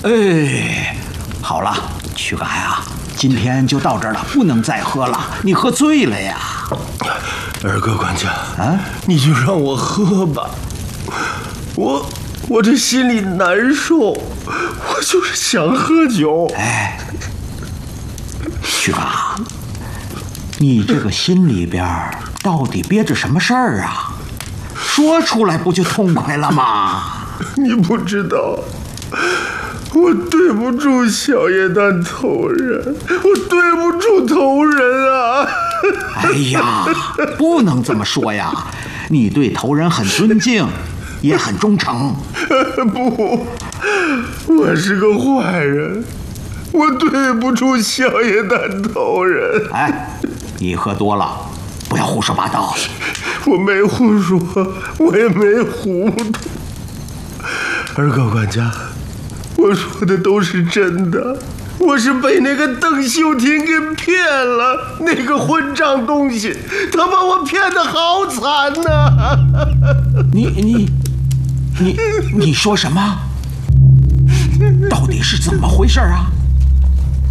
哎，好了，曲嘎呀，今天就到这儿了，不能再喝了，你喝醉了呀。 二哥管家啊，你就让我喝吧，我这心里难受，我就是想喝酒。 哎，曲嘎，你这个心里边到底憋着什么事儿啊？说出来不就痛快了吗？ 你不知道，我对不住小叶蛋头人，我对不住头人啊！ 哎呀，不能这么说呀！你对头人很尊敬，也很忠诚。 不，我是个坏人，我对不住小叶蛋头人。 哎，你喝多了，不要胡说八道。 我没胡说，我也没糊涂。二哥管家，我说的都是真的，我是被那个邓秀婷给骗了，那个混账东西，他把我骗得好惨呐！ 你说什么？到底是怎么回事啊？